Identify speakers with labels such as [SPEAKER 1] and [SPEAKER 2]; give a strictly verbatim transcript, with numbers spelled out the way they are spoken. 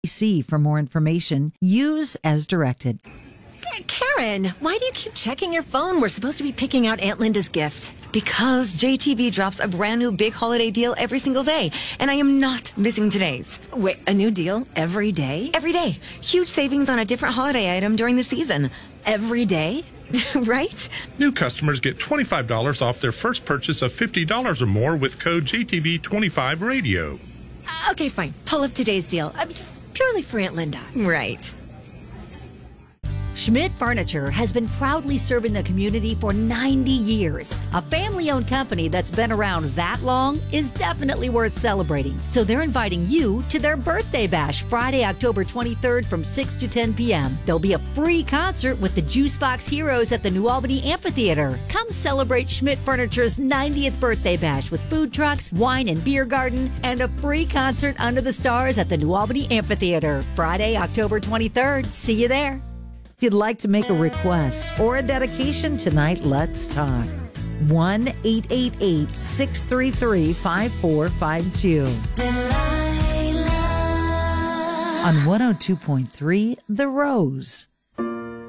[SPEAKER 1] See for more information. Use as directed.
[SPEAKER 2] Karen, why do you keep checking your phone? We're supposed to be picking out Aunt Linda's gift. Because J T B drops a brand new big holiday deal every single day, and I am not missing today's.
[SPEAKER 3] Wait, a new deal every day?
[SPEAKER 2] Every day. Huge savings on a different holiday item during the season.
[SPEAKER 3] Every day?
[SPEAKER 2] Right?
[SPEAKER 4] New customers get twenty-five dollars off their first purchase of fifty dollars or more with code J T B twenty-five radio.
[SPEAKER 3] Uh, okay, fine. Pull up today's deal. I mean, purely for Aunt Linda.
[SPEAKER 2] Right.
[SPEAKER 5] Schmidt Furniture has been proudly serving the community for ninety years. A family-owned company that's been around that long is definitely worth celebrating. So they're inviting you to their birthday bash Friday, October twenty-third from six to ten p.m. There'll be a free concert with the Juicebox Heroes at the New Albany Amphitheater. Come celebrate Schmidt Furniture's ninetieth birthday bash with food trucks, wine and beer garden, and a free concert under the stars at the New Albany Amphitheater. Friday, October twenty-third. See you there.
[SPEAKER 1] If you'd like to make a request or a dedication tonight, let's talk. one eight eight eight, six three three, five four five two. On one oh two point three, The Rose.